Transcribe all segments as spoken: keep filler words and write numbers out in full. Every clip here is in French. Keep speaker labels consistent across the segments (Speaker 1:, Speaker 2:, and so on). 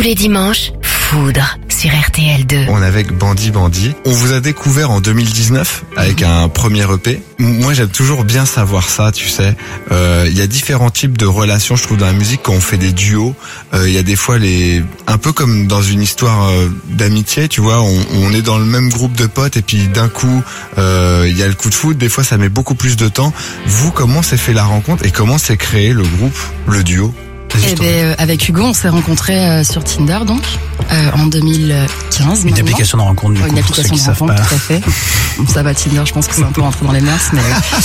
Speaker 1: Tous les dimanches, Foudre sur R T L deux.
Speaker 2: On est avec Bandi Bandi. On vous a découvert en deux mille dix-neuf avec un premier E P. Moi, j'aime toujours bien savoir ça, tu sais. Il euh, y a différents types de relations, je trouve, dans la musique. Quand on fait des duos, il euh, y a des fois les, un peu comme dans une histoire euh, d'amitié, tu vois. On, on est dans le même groupe de potes et puis d'un coup, il euh, y a le coup de foudre. Des fois, ça met beaucoup plus de temps. Vous, comment s'est fait la rencontre et comment s'est créé le groupe, le duo?
Speaker 3: Eh ben, euh, avec Hugo, on s'est rencontrés euh, sur Tinder, donc euh, en deux mille quinze.
Speaker 4: Une application de rencontre, du
Speaker 3: oh,
Speaker 4: coup,
Speaker 3: une application de rencontre, tout à fait. Bon, ça va, Tinder, je pense que c'est un peu rentré dans les mœurs, mais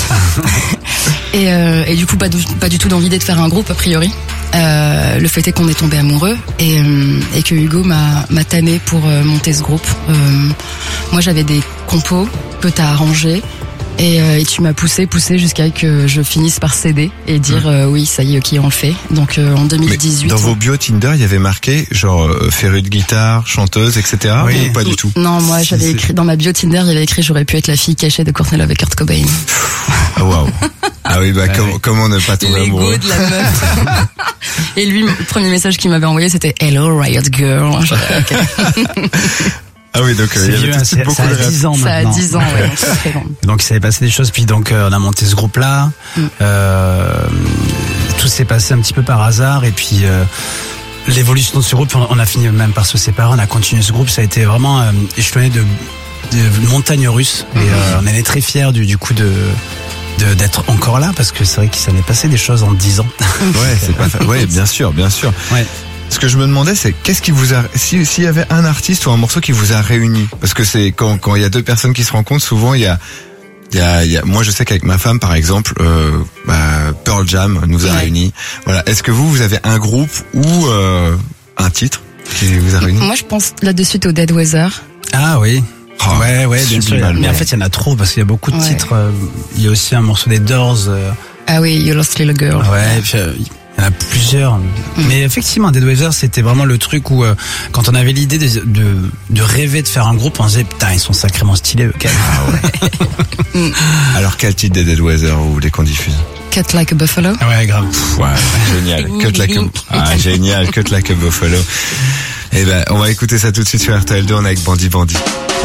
Speaker 3: et, euh, et du coup, pas du, pas du tout d'envie de faire un groupe a priori. Euh, le fait est qu'on est tombé amoureux et, euh, et que Hugo m'a, m'a tanné pour euh, monter ce groupe. Euh, moi, j'avais des compos que t'as arrangés. Et, euh, et tu m'as poussé, poussé jusqu'à que je finisse par céder et dire euh, oui, ça y est, ok, on le fait. Donc euh, en deux mille dix-huit.
Speaker 2: Mais dans vos bio Tinder, il y avait marqué genre euh, féru de guitare, chanteuse, et cetera. Oui. Ou pas du tout?
Speaker 3: Non, moi j'avais écrit dans ma bio Tinder, il y avait écrit j'aurais pu être la fille cachée de Courtney Love et Kurt Cobain.
Speaker 2: Ah waouh. Ah oui, bah ouais, comment, oui. comment ne pas tomber
Speaker 3: L'ego
Speaker 2: amoureux
Speaker 3: de la meuf. Et lui, le premier message qu'il m'avait envoyé, c'était Hello Riot Girl. Okay.
Speaker 2: Ah oui, donc euh, il y avait
Speaker 4: vieux,
Speaker 2: beaucoup
Speaker 4: ça
Speaker 2: de
Speaker 4: a dix ans
Speaker 3: ça
Speaker 4: maintenant.
Speaker 3: Ça a dix ans, ouais, donc c'est très long.
Speaker 4: Donc ça s'est passé des choses, puis donc euh, on a monté ce groupe-là. Mm. Euh, tout s'est passé un petit peu par hasard, et puis euh, l'évolution de ce groupe, on a fini même par se séparer, on a continué ce groupe, ça a été vraiment euh, échelonné de, de montagnes russes, et euh, on est très fiers du, du coup de... De, d'être encore là, parce que c'est vrai qu'il s'en est passé des choses en dix ans.
Speaker 2: Ouais, c'est pas fa... ouais, bien sûr, bien sûr. Ouais. Ce que je me demandais, c'est qu'est-ce qui vous a, si, s'il y avait un artiste ou un morceau qui vous a réunis, parce que c'est quand quand il y a deux personnes qui se rencontrent, souvent il y a il y a, il y a moi je sais qu'avec ma femme par exemple, euh, bah, Pearl Jam nous a ouais. réunis. Voilà. Est-ce que vous vous avez un groupe ou euh, un titre qui vous a réunis?
Speaker 3: Moi je pense là de suite au Dead Weather.
Speaker 4: Ah oui. Oh, ouais, ouais, bien sûr. Mais
Speaker 3: ouais.
Speaker 4: en fait, il y en a trop parce qu'il y a beaucoup de ouais. titres. Il y a aussi un morceau des Doors. Euh...
Speaker 3: Ah oui, You Lost Little Girl.
Speaker 4: Ouais, et puis, euh, il y en a plusieurs. Mm. Mais effectivement, Dead Weather, c'était vraiment le truc où, euh, quand on avait l'idée de, de, de rêver de faire un groupe, on se disait, putain, ils sont sacrément stylés, eux, quand même.
Speaker 2: Ah ouais. Alors, quel titre des Dead Weather vous voulez qu'on diffuse?
Speaker 3: Cut Like a Buffalo.
Speaker 4: Ouais, grave.
Speaker 2: Pff, ouais, génial. Cut like a, ah, génial. Cut Like a Buffalo. Eh ben, on va écouter ça tout de suite sur R T L deux, on est avec Bandi Bandi.